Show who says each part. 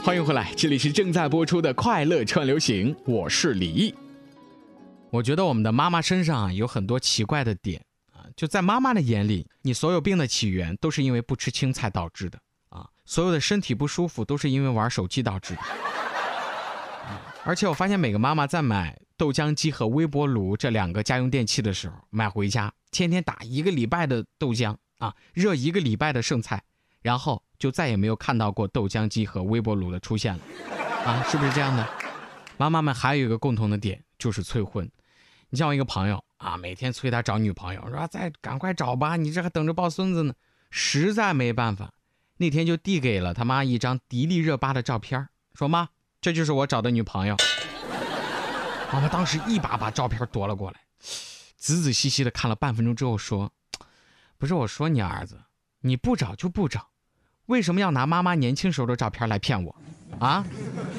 Speaker 1: 欢迎回来，这里是正在播出的快乐串流行，我是李毅。我觉得我们的妈妈身上有很多奇怪的点啊，就在妈妈的眼里，你所有病的起源都是因为不吃青菜导致的啊，所有的身体不舒服都是因为玩手机导致的。而且我发现每个妈妈在买豆浆机和微波炉这两个家用电器的时候，买回家天天打1个礼拜的豆浆啊，热1个礼拜的剩菜，然后就再也没有看到过豆浆机和微波炉的出现了啊，是不是这样的？妈妈们还有一个共同的点，就是催婚。你像我一个朋友啊，每天催他找女朋友，说再赶快找吧，你这还等着抱孙子呢。实在没办法，那天就递给了他妈一张迪丽热巴的照片，说妈，这就是我找的女朋友。妈妈当时一把把照片夺了过来，仔仔细细的看了半分钟之后说，不是，我说你儿子，你不找就不找，为什么要拿妈妈年轻时候的照片来骗我啊？